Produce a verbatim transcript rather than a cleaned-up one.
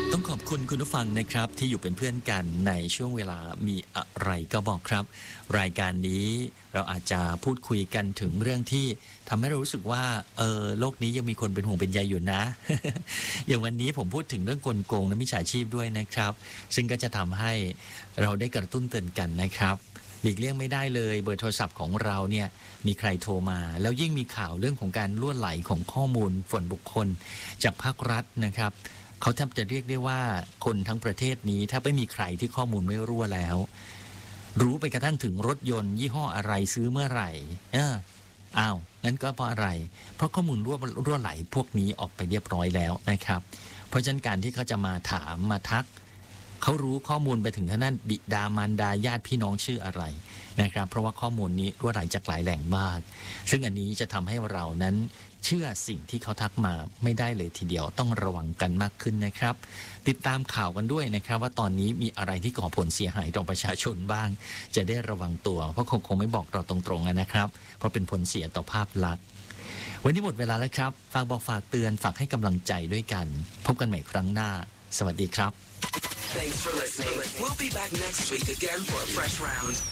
ต้องขอบคุณคุณผู้ฟังนะครับที่อยู่เป็นเพื่อนกันในช่วงเวลามีอะไรก็บอกครับรายการนี้เราอาจจะพูดคุยกันถึงเรื่องที่ทำให้เรารู้สึกว่าเออโลกนี้ยังมีคนเป็นห่วงเป็นใยอยู่นะ อย่างวันนี้ผมพูดถึงเรื่องกลโกงและมิจฉาชีพด้วยนะครับซึ่งก็จะทำให้เราได้กระตุ้นเตือนกันนะครับหลีกเลี่ยงไม่ได้เลยเบอร์โทรศัพท์ของเราเนี่ยมีใครโทรมาแล้วยิ่งมีข่าวเรื่องของการล่วไหลของข้อมูลส่วนบุคคลจากภาครัฐนะครับเขาแทบจะเรียกได้ว่าคนทั้งประเทศนี้ถ้าไม่มีใครที่ข้อมูลไม่รั่วแล้วรู้ไปกระทั่งถึงรถยนต์ยี่ห้ออะไรซื้อเมื่อไหร่เอออ้าวงั้นก็เพราะอะไรเพราะข้อมูลรั่วรั่วไหลพวกนี้ออกไปเรียบร้อยแล้วนะครับเพราะฉะนั้นการที่เขาจะมาถามมาทักเขารู้ข้อมูลไปถึงท่านนั้นบิดามารดาญาติพี่น้องชื่ออะไรนะครับเพราะว่าข้อมูลนี้รั่วไหลจากหลายแหล่งมากซึ่งอันนี้จะทำให้เรานั้นเชื่อสิ่งที่เขาทักมาไม่ได้เลยทีเดียวต้องระวังกันมากขึ้นนะครับติดตามข่าวกันด้วยนะครับว่าตอนนี้มีอะไรที่ก่อผลเสียหายต่อประชาชนบ้างจะได้ระวังตัวเพราะคงคงไม่บอกเราตรงๆนะครับเพราะเป็นผลเสียต่อภาพลักษณ์วันนี้หมดเวลาแล้วครับฝากบอกฝากเตือนฝากให้กำลังใจด้วยกันพบกันใหม่ครั้งหน้าสวัสดีครับ Thanks for listening. We'll be back next week again for a fresh round.